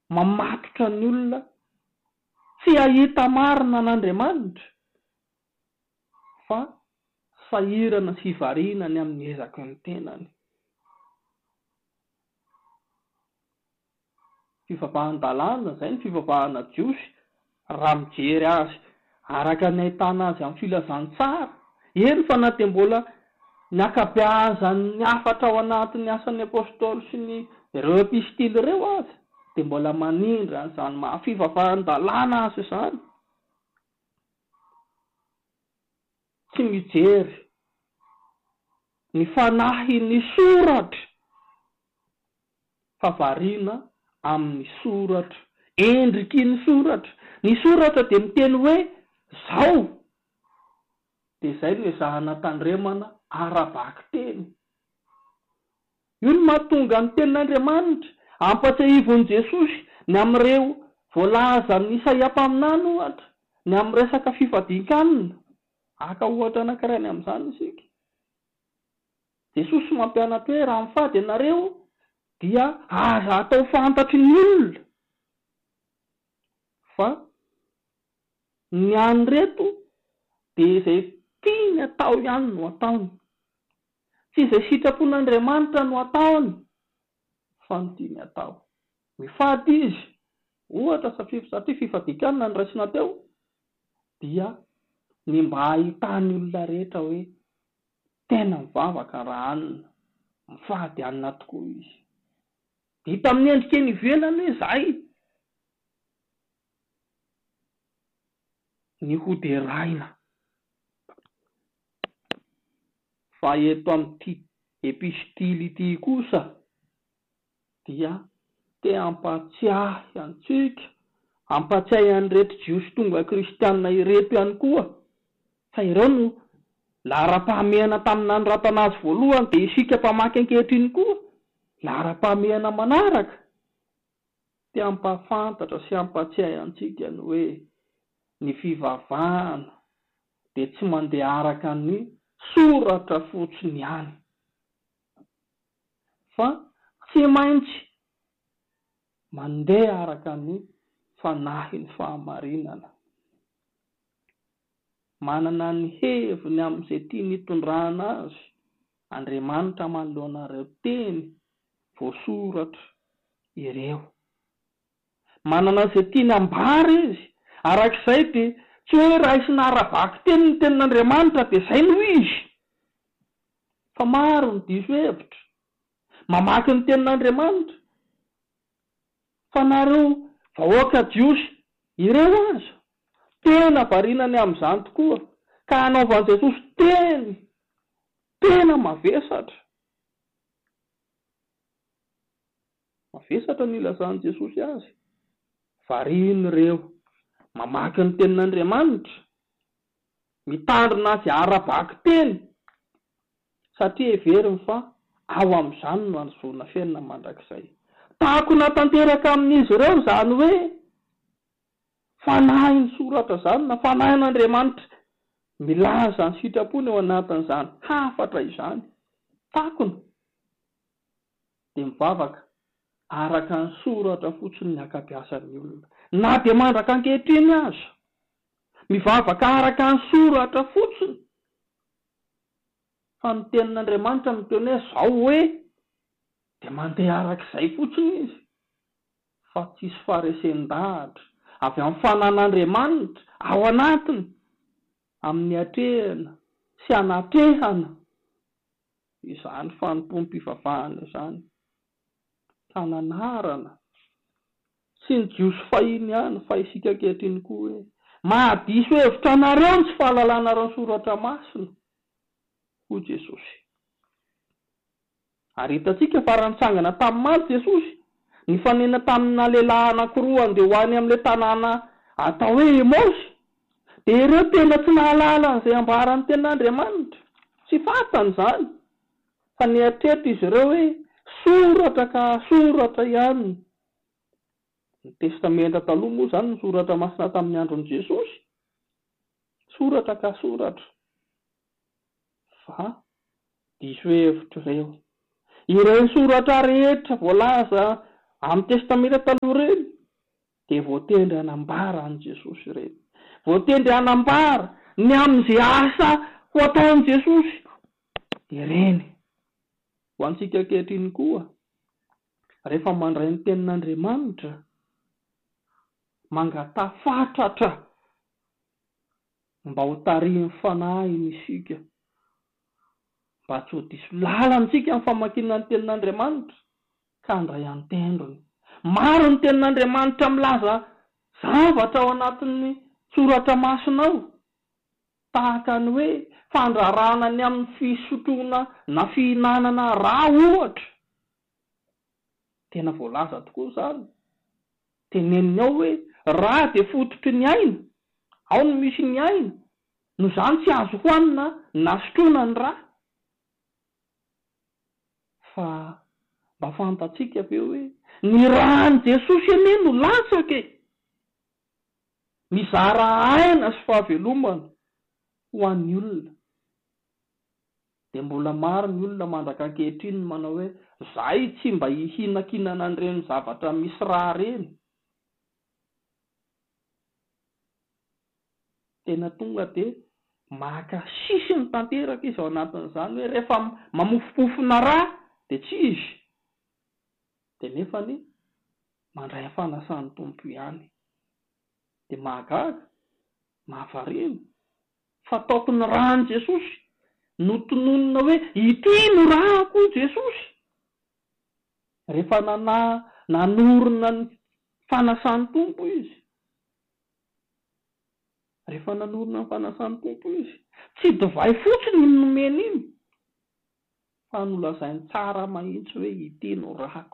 mamatotra ny olona tsy ahita marina an'Andriamanitra fa sahirana sy variana ny amin'ny ezaky ny tenany. Fivavahan-dalàna izay ny fivavahana jiosy raha mijery azy araka ny ahitana azy amin'ny filazantsara. Eny fa na dia mbola ny akabeazan'ny afatra ao anatin'ny asan'ny apôstôly sy ny ireo epistily ireo azy dia mbola manindra an'izany fivavahan-dalàna azy izany. Tsy mijery ny fanahy ny soratra fa variana amin'ny soratra, endriky ny soratra. Ny soratra dia miteny hoe zao, dia izay no ezahana tandremana ara-baky teny. Io no mahatonga ny tenin'Andriamanitra ampatsahivon'i Jesosy ny amin'ireo voalaza ny Isaiam-paminany ohatra, ny amin'ny resaka fifadin-kanina. Aka ohatra anankiray amin'izany isika. Jesosy mampianatra hoe raha mifady ianareo dia aza atao fantatry ny olona fa ny any reto dia izay tiany atao ihany no ataony, tsy izay sitrapon'Andriamanitra no ataony fa ny tiany atao. Mifady izy ohatra satria fifadin-kanina ny raisina teo dia ny mba ahitany olona rehetra hoe tena mivavaka raha anina, mifady anina tokoa izy. Hita amin'ny endrika eny ivelany hoe izay ny hoderaina. Fa eto amin'ity epistily ity kosa dia te hampatsiahy antsika, hampatsiahy an'ireto jiosy tonga kristianina ireto ihany koa, fa ireo no lara-pahamehana tamin'ny ratana azy voalohany dia isika mpamaky ankehitriny koa lara-pahamehana manaraka. Te hampafantatra sy hampatsiahy antsika ny hoe ny fivavahana dia tsy mandeha araka ny soratra fotsiny ihany, fa tsy maintsy mandeha araka ny fanahy ny fahamarinana. Manana ny heviny amin'izay tiany hitondrana azy Andriamanitra manoloanareo teny voasoratra ireo. Manana izay tiany ambara izy, arak'izay dia tsy hoe raisina ara-vaky teny ny tenin'Andriamanitra dia izay no izy, fa maro ny diso hevitra mamaky ny tenin'Andriamanitra fa nareo vahoaka jiosy ireo aza tena varinany amin'izany tokoa ka hanaovan'i Jesosy tena mavesatra. Mavesatra ny ilazan'i Jesosy azy. Variny ireo mamaky ny tenin'Andriamanitra, mitandrina azy ara-baky teny satria heveriny fa ao amin'izany no ahazoana fiainana mandrakizay. Tahako natanteraka amin'izy ireo izany hoe fanahy ny soratra izany na fanahy n'Andriamanitra milaza ny sitrapony eo anatin'izany hafatra izany. Takony dia mivavaka araka ny soratra fotsiny ny akabeazan'ny olona, na dia mandraka ankehitriny aza mivavaka araka ny soratra fotsiny, fa ny tenin'Andriamanitra miteny hoe zao hoe dia mandeha arak'izay fotsiny izy, fa tsisy faharesen-dahatra avy amin'ny fanan'Andriamanitra ao anatiny amin'ny hatrehana sy hanatrehana izany fanompom-pivavahana izany, fananarana sy ny jiosy fahiny ihany fa isika ankehitriny koa hoe mahadiso hevitra anareo ny tsy fahalalànareo ny soratra masina hoy Jesosy. Ary hitantsika fa raha nitsangana tamin'ny maty Jesosy, nifanena tamina lehilahy anankiroa andeha ho any amin'ilay tanàna atao hoe Emosy, dia ireo tena tsy nahalala an'izay ambarany tenin'Andriamanitra, tsy fantany izany, fa nieritreritra izy ireo hoe soratra ka soratra ihany. Ny testamenta taloha moa izany ny soratra masina tamin'ny andron'i Jesosy, soratra ka soratra, fa diso hevitra ireo soratra rehetra voalaza amin'ny testamenta taloha ireny dia voatendry hanambara an' Jesosy ireny, voatendry hanambara ny amin'izay asa ho ataon' Jesosy ireny. Ho antsika ankehitriny koa, rehefa mandray ny tenin'Andriamanitra, mangatafatratra mba ho tarihiny fanahiny isika, mba tsy ho diso lalantsika amin'ny famakinana ny tenin'Andriamanitra ka handray antendrony. Maro ny tenin'Andriamanitra milaza zavatra ao anatin'ny soratra masina ao, tahaka ny hoe fandrarana ny amin'ny fisotroana na fihinanana rà ohatra. Tena voalaza tokoa izany. Teneniny ao hoe rà dia fototry ny aina, ao no misy ny aina, no izany tsy azo hoanina na sotroina ny rà. Fa mba fantatsika be hoe ny ràn'i Jesosy anie no latsaka e, mizara aina sy fahavelomana ho an'ny olona. Dia mbola maro ny olona mandraka ankehitriny manao hoe zahay tsy mba hihinakinana an'ireny zavatra misy rà reny. Tena tonga dia maka sisiny tanteraka izy ao anatin'izany hoe rehefa mamofopofona rà dia tsy izy, dia nefany mandray hafanasan'ny tompo ihany. Dia mahagaga, mahavariana, fa ataoko ny ràn'i Jesosy no tononona hoe ity no ràko Jesosy. Rehefa nanorina ny fanasan'ny tompo izy, rehefa nanorina ny fanasan'ny tompo izy, tsy divay fotsiny ny nomeny iny, fa nolazainy tsara mahitsy hoe ity no ràko.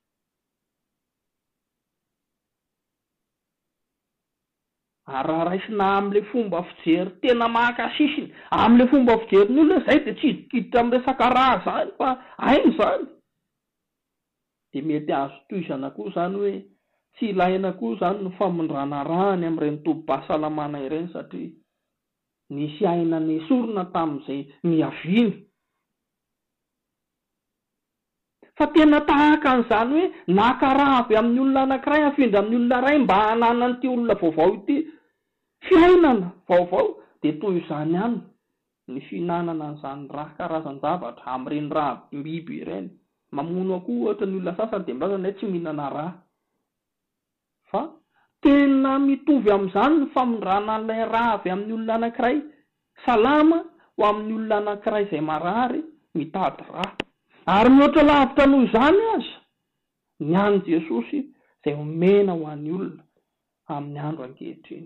Raha raisina amin'ilay fomba fijery tena mahakasisiny, amin'ilay fomba fijery ny olona izay dia tsy hidikiditra amin'ny resaka rà izany fa aina izany. Dia mety azo tohizana koa izany hoe tsy ilaina koa izany ny famondrana rà any amin'ireny tobim-pahasalamana ireny, satria nisy aina nesorina tamin'izay miaviny. Fa tena tahaka an'izany hoe naka rà avy amin'ny olona anankiray afindra amin'ny olona iray mba hananany ity olona vaovao ity fiainana vaovao, dia toy izany ihany ny fihinanana an'izany rà karazan-javatra amin'ireny rà biby ireny. Mamono akoho ohatra ny olona sasany dia milaza ny tsy mihinana rà. Fa tena mitovy amin'izany ny famondrana an'ilay rà avy amin'ny olona anankiray salama ho amin'ny olona anankiray izay marary mitady rà. Ary mihoatra lavitra noho izany aza ny an'i Jesosy izay omena ho an'ny olona amin'ny andro ankehitriny.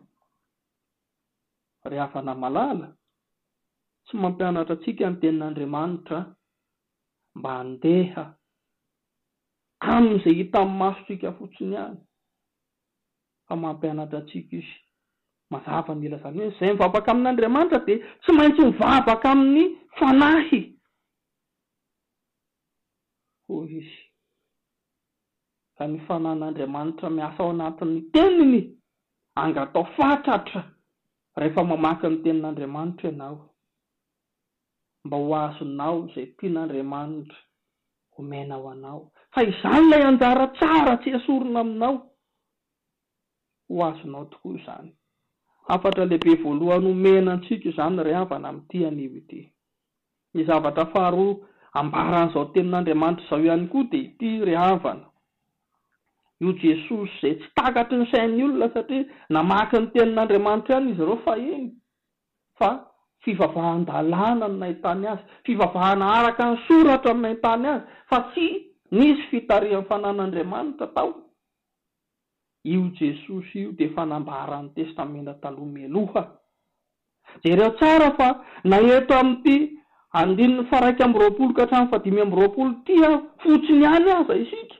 Ry havana malala, tsy mampianatra antsika ny tenin'Andriamanitra mba handeha amin'izay hita amin'ny masontsika fotsiny ihany, fa mampianatra antsika izy mazava ny ilazany hoe izay mivavaka amin'Andriamanitra dia tsy maintsy mivavaka amin'ny fanahy. Hoy izy. Ka ny fanan'Andriamanitra miasa ao anatin'ny teniny angatao fatratra rehefa mamaky ny tenin'Andriamanitra ianao, mba ho azonao izay tian'Andriamanitra homena ho anao. Fa izany ilay anjara tsara tsy esorina aminao, ho azonao tokoa izany. Hafatra lehibe voalohany homena antsika izany ry havana amin'ity anio ity. Ny zavatra faharoa ambaran'izao tenin'Andriamanitra izao ihany koa dia ity ry havana. Io Jesosy izay tsy takatry ny sain'ny olona satria namaky ny tenin'Andriamanitra ihany izy ireo fahiny, fa fivavahan-dalàna no nahitany azy, fivavahana araka ny soratra no nahitany azy, fa tsy nisy fitarihan'ny fanan'Andriamanitra tao. Io Jesosy io dia fanambaran'ny testamenta taloha mialoha. Jereo tsara fa na eto amin'ity 120 ka hatramin'ny 520 tia fotsiny ihany aza isika,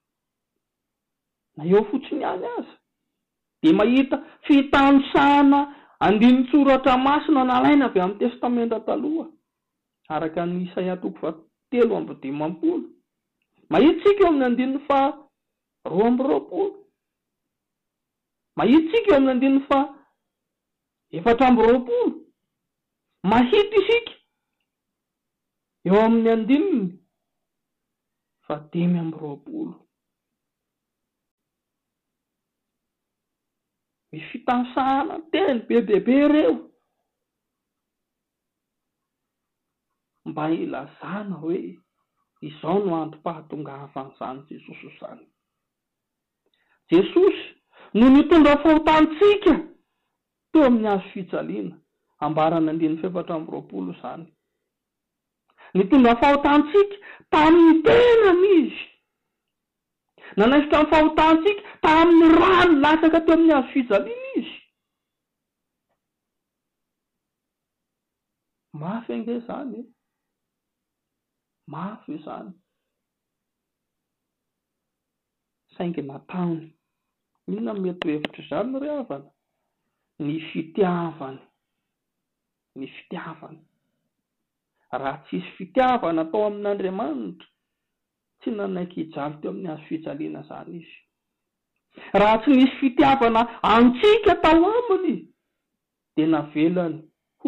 na eo fotsiny ihany aza, dia mahita fitanisana andin'ny soratra masina nalaina avy amin'ny testamenta taloha, araka ny Isaia 3:20. Mahitsika eo amin'ny 2:20. Mahitsika eo amin'ny 4:20. Mahita isika eo amin'ny 5:20. misy fitansahana teny be dehibe ireo mba ilazana hoe izao no androm-pahatongavan'izany Jesosy izany. Jesosy no nitondra fahotantsika teo amin'ny hazo fijaliana, ambarana 2:7 izany. Nitondra fahotantsika tamin'ny tenany izy, nanaisitra ny fahotantsika tamin'ny rano lasaka teo amin'ny hazo fijaliana izy. Mafy ange izany, mafy izany. Saingy nataony, inona mety hevitra izany ry havana? Ny fitiavany. Raha tsisy fitiavana tao amin'Andriamanitra, tsy nanaiky hijaly teo amin'ny hazo fijaliana izany izy. Raha tsy nisy fitiavana antsika tao aminy, dia navelany ho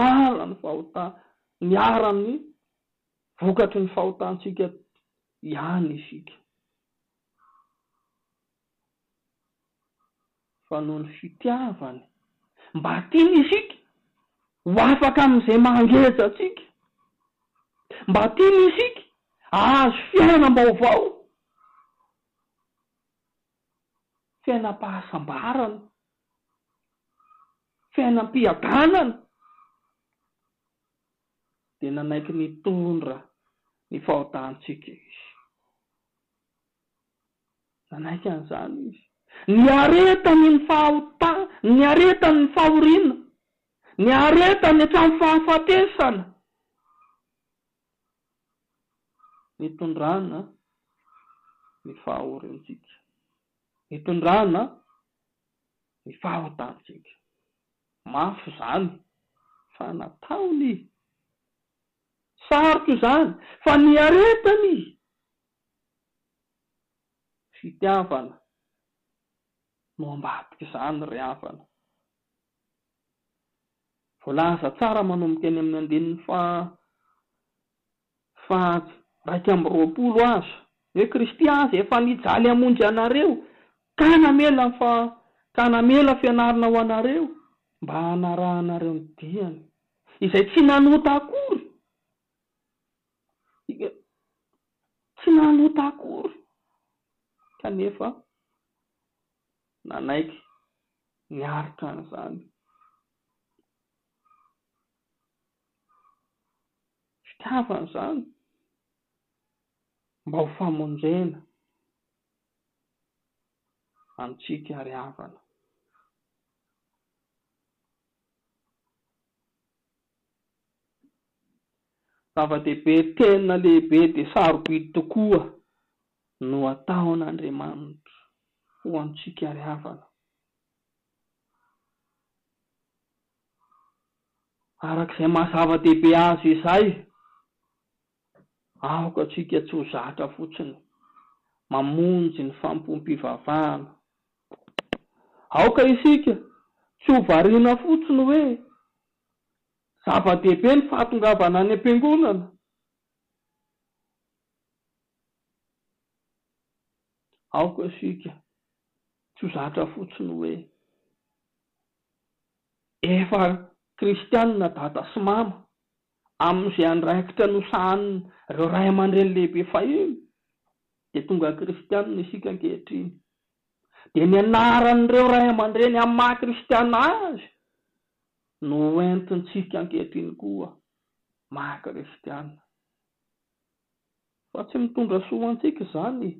niarany vokatry ny fahotantsika ihany isika. Fa noho ny fitiavany, mba tiany isika ho afaka amin'izay mangeja atsika, mba tiany isika ahazo fiainam-baovao, fiainam-pahasambarana, fiainam-piadanana, dia nanaiky nitondra ny fahotantsika izy. Nanaiky an'izany izy. Niaretany ny niaretany ny fahoriana, niaretany hatramin'ny fahafatesana, nitondrana ny fahorintsika, nitondrana ny fahotantsika. Mafy izany, fa nataony, sarotra izany, fa niaretany. Fitiavana no ambadika izany ry havana. Voalaza tsara manomboka eny amin'ny 2:20 aza, hoe Kristy aza efa nijaly hamonjy anareo, ka namela fianarana ho anareo mba hanarahanareo ny diany, izay tsy nanota akory. Tsy nanota akory, kanefa nanaiky niaritra an'izany. Fitiavana izany mba ho famonjena antsika ry havana. Zava-dehibe tena lehibe dia sarobidy tokoa no ataon'Andriamanitra ho antsika ry havana. Arak'izay mahazava-dehibe azy izay, aoka atsika tsy ho zatra fotsiny mamonjy ny fampompivavahana. Aoka isika tsy ho variana fotsiny hoe zava-dehibe ny fahatongavana any am-piangonana. Aoka isika tsy ho zatra fotsiny hoe efa kristianina dada sy mama amin'izay andraikitra nosahany ireo ray aman-dreny lehibe fahiny, dia tonga kristianina isika ankehitriny. Dia ny anaran'ireo ray aman-dreny amin'ny maha-kristiana azy no entintsika ankehitriny koa maha-kristiana. Fa tsy mitondra soantsika izany,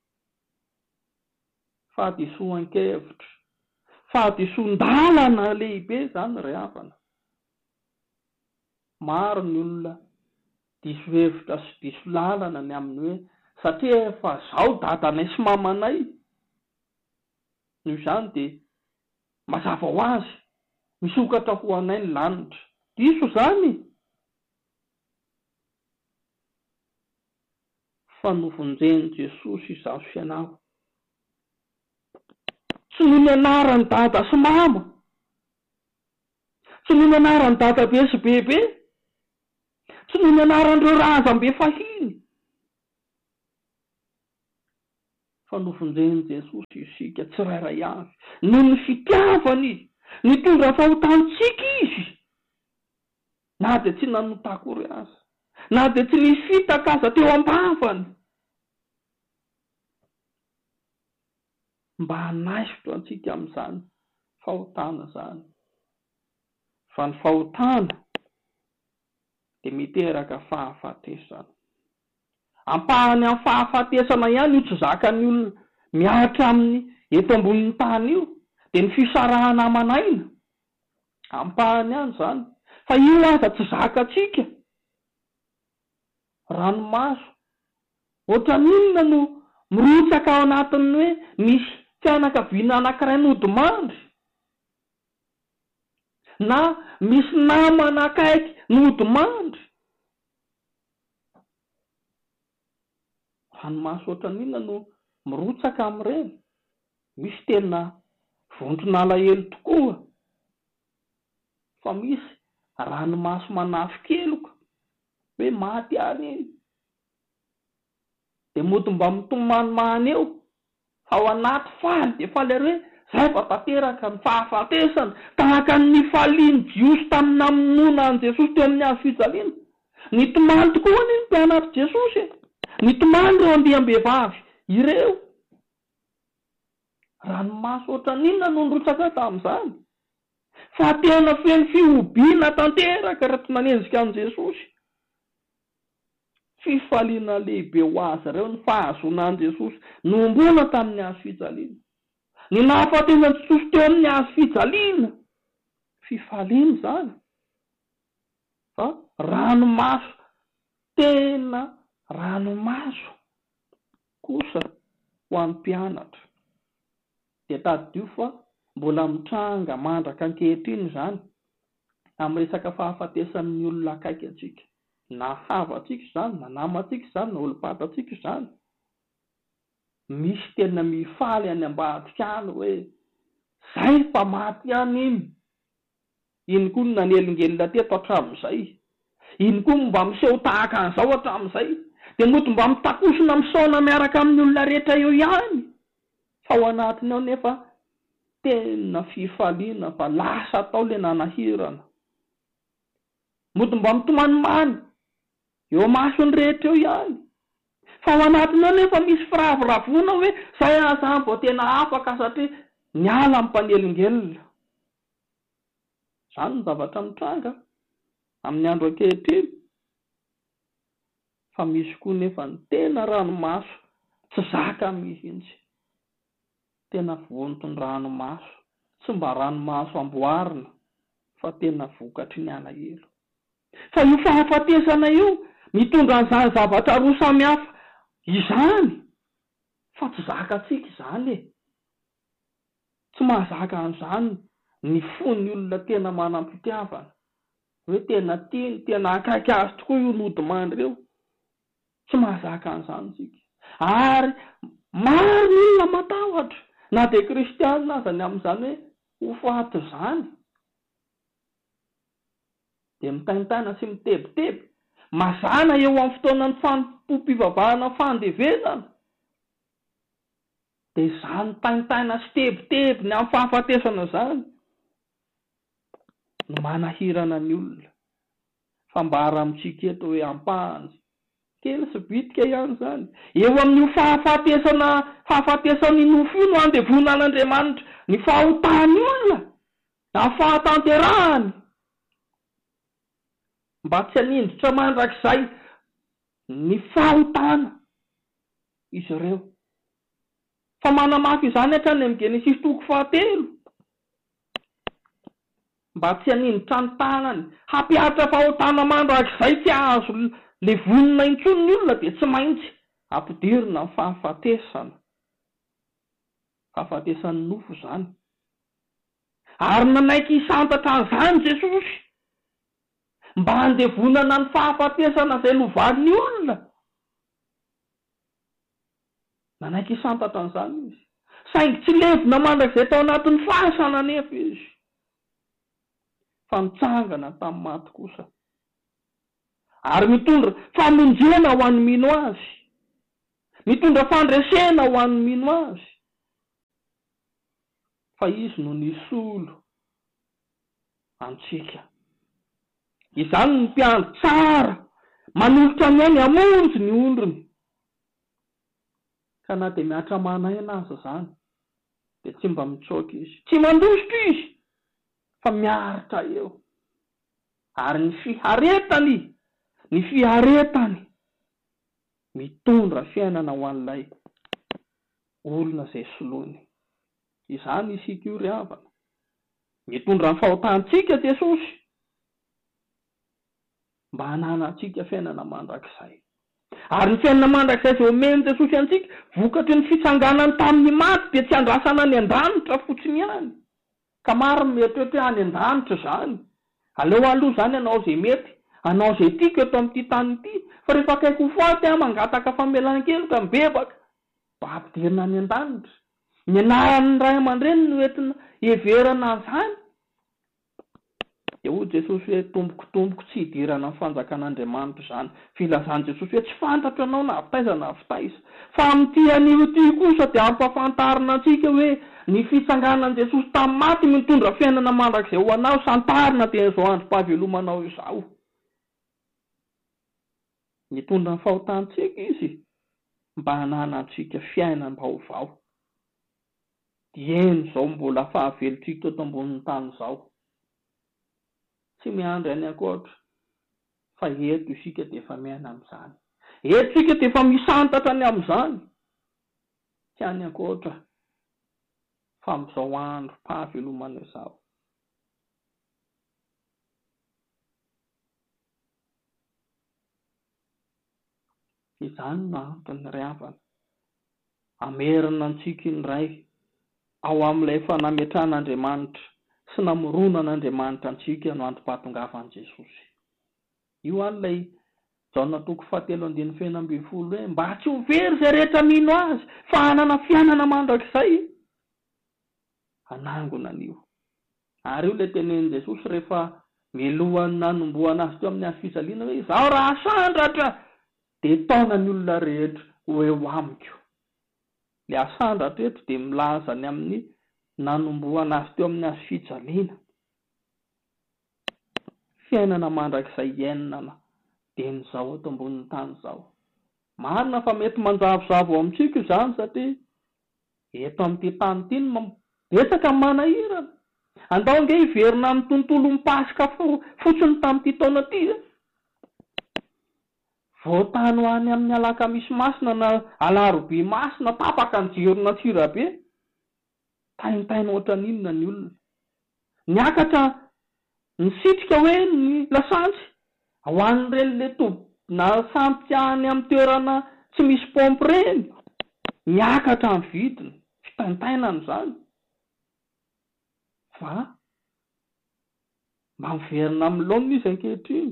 fa disoan-kevitra, fa disoan-dalana lehibe izany ry havana. Maro ny olona diso hevitra sy diso lalana ny aminy hoe satria efa zao dadanay sy mamanay, noho izany dia mazava ho azy misokatra ho anay ny lanitra. Diso izany. Fa novonjeny Jesosy izaho sy ianao, tsy noho ny anarany dada sy mama, tsy noho ny anarany dada be sy bebe, tsy noho ny anaran'ireo razam-be fahiny, fa fanofonjeny Jesosy isika tsirairay avy noho ny fitiavany nitondra fahotantsika izy, na dia tsy nanotakory aza, na dia tsy nisy fitakaza teo am-bavany, mba hanaisotro antsika amin'izany fahotana zany. Fa ny fahotana dia miteraka fahafatesana. Ampahany amin'ny fahafatesana ihany io tsy zakan'ny olona miatra amin'ny eto ambonin'ny tany io, dia ny fisarahana amanaina ampahany ihany zany. Fa io aza tsy zakantsika. Ranomaso ohatran'inona no mirotsaka ao anatin'ny hoe misy fianakaviana anankiray nodimandry, na misy namana akaiky nodimandry. Ranomaso ohatran'inona no mirotsaka amin'ireny. Misy tena vondrona alahelo tokoa, fa misy ranomaso manafikeloka hoe maty any iny, dia mody mba mitomany eo fa ao anaty faly dia faly ary hoe zay fa tanteraka ny fahafatesana tahaka ny faliany Jiosy tamin'ny namonona an' Jesosy teo amin'ny hazo fijaliana. Nitomany tokoa ny mpianatra Jesosy, nitomany ireo andiam-behivavy ireo. Ranomaso ohatran'inona no nirotsaka tamin'izany, fa tena feno fihobiana tanteraka raha tsy manenjika an' Jesosy. Fifaliana lehibe ho azy ireo ny fahazoana an' Jesosy nombona tamin'ny hazo fijaliana. Ny nahafatesana Jesosy teo amin'ny hazo fijaliana, fifaliana zany. Fa ranomaso, tena ranomaso kosa ho an'ny mpianatra. Dia taddio fa mbola mitranga mandraka ankehitriny zany amin'ny resaka fahafatesan'ny olona akaiky antsika, na havatsika izany, na namantsika izany, na olom-patantsika izany. Misy tena mifaly any ambadika any hoe zay fa maty any iny. Iny koa no nanelingelina teto hatramin'izay, iny koa mba miseho tahaka an'izao hatramin'izay, dia mody mba mitakosona misaona miaraka amin'ny olona rehetra eo ihany. Fa ao anatiny ao nefa tena fifaliana, fa lasa tao le nanahirana. Mody mba mitomany eo masony rehetra eo ihany. Fa ao anatiny ao nefa misy firavoravoana hoe zay aza mbo tena afaka satria niala amin'ny mpanelingelina. Izany ny zavatra mitranga amin'ny andro ankehitriny. Fa misy koa nefa ny tena ranomaso tsy zaka mihitsy. Tena vonto ny ranomaso, tsy mba ranomaso amboarina, fa tena vokatry ny alahelo. Fa io fahafatesana io mitondra an'izany zavatra roa samy hafa izany, fa tsy zakantsika izany e. Tsy mahazaka an'izany ny fon'ny olona tena manam-pitiavana, hoe tena tiany, tena akaiky azy tokoa io nodimandry eo. Tsy mahazaka an'izany tsika. Ary maro ny olona matahotra, na dia kristianina aza ny amin'izany hoe ho faty izany, dia mitaintaina sy mitebiteby, mazana eo amin'ny fotoanan'ny fanompoam-pivavahana fandevezana, dia izany taintaina sy tebiteby ny amin'ny fahafatesana izany no manahirana ny olona. Fa mba ara-amintsika eto hoe ampahany kely sy bitika ihany zany eo amin'io fahafatesany nofo io no andevonan'Andriamanitra ny fahotany olona, na fahatanterahany, mba tsy hanindritra mandrakizay ny fahotana izy ireo. Fa manamafy izany hatrany amin'ny Genesis 3:7, mba tsy hanindritra ny tanany hampiatra fahotana mandrakizay tsy azo le vonina intsony ny olona, dia tsy maintsy ampidirina ny fahafatesan'ny nofo izany. Ary nanaiky hisantatra an'izany Jesosy mba handevonana ny fahafatesana izay novalin'ny olona. Nanaiky hisantatra an'izany izy, saingy tsy levina mandrakizay tao anatin'ny fahasana nefa izy, fa nitsangana tamin'ny maty kosa. Ary mitondra famonjena ho an'ny mino azy. mitondra fandresena ho an'ny mino azy, fa izy no nisolo antsika. Izany ny mpiandro tsara manolotra ny ainy hamonjy ny ondrony, ka na dia miatra manaina aza zany dia tsy mba mitsoaka izy, tsy mandositra izy, fa miaritra eo. Ary ny fiharetany mitondra fiainana ho an'ilay olona izay soloiny. Izany isika io ry havana, mitondra ny fahotantsika Jesosy mba hananantsika fiainana mandrakizay. Ary ny fiainana mandrakizay izay omeny Jesosy antsika vokatry ny fitsanganany tamin'ny maty dia tsy andrasana any an-danitra fotsiny ihany. Ka maro mieritreritry any an-danitra zany. Aleo aloha zany anao izay mety, anao izay tiako eto amin'ity tany ity, fa rehefa akaiky ho faty mangataka famelan-keloka mibebaka, mba ampidirina any an-danitra. Ny anaran'ny ray aman-dreny no entina heverana an'izany. Dia hoy Jesosy hoe tomboky tsy hidirana amin'ny fanjakan'Andriamanitra izany. Filazany Jesosy hoe tsy fantatra anao na avitaiza na avitaiza. Fa amin'ity anio ity kosa dia ampafantarina antsika hoe ny fitsanganan Jesosy tamin'ny maty mitondra fiainana mandrakizay ho anao, santarina dia izao androm-pahavelomanao izao. Mitondra ny fahotantsika izy mba hananantsika fiainan-baovao. Dia eny izao mbola fahavelotsika eto ambonin'ny tany izao. Tsy miandry any ankoatra, fa eto isika dia efa miaina amin'izany. Eto isika dia efa misantatra any amin'izany. Tsy any ankoatra, fa amin'izao andro fahavelomana izao. Izany no antony ry havana, amerina antsika indray ao amin'ilay fanametran'Andriamanitra sy namoronan'Andriamanitra antsika no antom-pahatongavan'i Jesosy. Io an'ilay Jaona 7:20 hoe mba tsy ho very izay rehetra mino azy fa hanana fiainana mandrakizay. Anangona an'io. Ary io ilay tenenin Jesosy rehefa milohan'ny nanombohana azy teo amin'ny hazofijaliana hoe izaho raha asandratra dia taona ny olona rehetra ho eo amiko. Ilay asandratra eto dia milaza ny amin'ny nanombohana azy teo amin'ny hazofijaliana. Fiainana mandrakizay iainana dia n'izao eto ambonin'ny tany izao. Marina fa mety manjavozavo ao amintsika izany satria eto amin'ity tany ity no betsaka manahirana. Andao nge hiverina amin'ny tontolo mipasika fotsiny tamin'ity taona ity. Voatany ho any amin'ny alakamisy masina na alarobia masina tapaka ny jirona tsirabe. Taintaina ohatra n'inona ny olona. Niakatra nisitrika hoe ny lasantsy ho an'ireny le na sampy any amin'ny toerana tsy misy pompy ireny. Niakatra ny vidiny, fitaintainana izany. Fa mba miverina amin'ny laonina izy ankehitriny.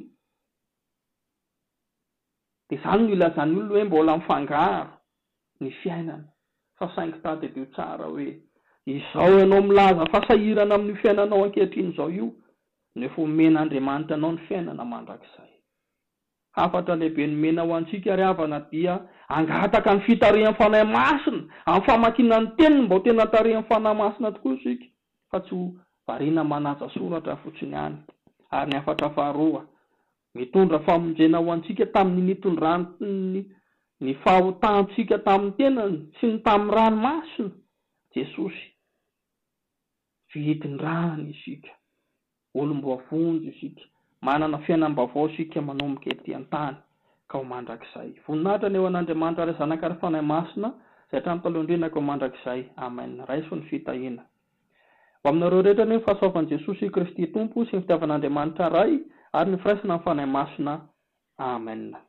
Dia izany no ilazan'ny olona hoe mbola mifangaro ny fiainana. Fa saingy tadidio tsara hoe izao ianao milaza fasahirana amin'ny fiainanao ankehitriny izao io, nefa omen'Andriamanitra anao ny fiainana mandrakizay. Hafatra lehibe ny mena ho antsika ry havana dia angataka ny fitarihan'ny fanahy masina, amin'ny famakiana ny teniny mba ho tena tarihan'ny fanahy masina tokoa isika, fa tsy ho variana manaja soratra fotsiny ihany. Ary ny hafatra faharoa, mitondra famonjena ho antsika tamin'ny nitondrany ny fahotantsika tamin'ny tenany sy ny tamin'ny ranomasina. Jesosy vidin-drany isika, olom-boavonjy isika, manana fiainam-baovao isika manomboka etỳ an-tany ka ho mandrakizay. Voninahitra ny eo an'Andriamanitra ary zanaka ary fanahy masina izay hatramin'ny talohandrenaka ho mandrakizay. Amen. Raiso ny fitahiana. Ho aminareo rehetra ny fahasoavan'i Jesosy Kristy Tompo sy ny fitiavan'Andriamanitra ray ary ny firaisana ny fanahy masina. Amen.